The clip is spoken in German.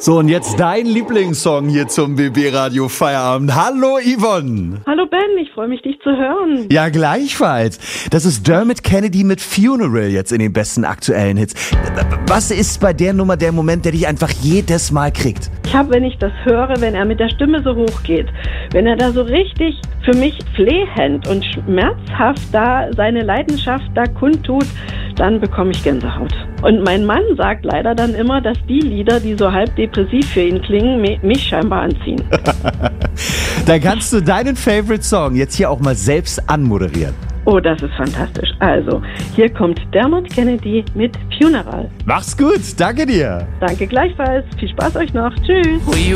So, und jetzt dein Lieblingssong hier zum BB Radio Feierabend. Hallo Yvonne. Hallo Ben, ich freue mich, dich zu hören. Ja, gleichfalls. Das ist Dermot Kennedy mit Funeral jetzt in den besten aktuellen Hits. Was ist bei der Nummer der Moment, der dich einfach jedes Mal kriegt? Ich habe, wenn ich das höre, wenn er mit der Stimme so hoch geht, wenn er da so richtig für mich flehend und schmerzhaft da seine Leidenschaft da kundtut, dann bekomme ich Gänsehaut. Und mein Mann sagt leider dann immer, dass die Lieder, die so halb depressiv für ihn klingen, mich scheinbar anziehen. Dann kannst du deinen Favorite Song jetzt hier auch mal selbst anmoderieren. Oh, das ist fantastisch. Also, hier kommt Dermot Kennedy mit Funeral. Mach's gut, danke dir. Danke gleichfalls. Viel Spaß euch noch. Tschüss.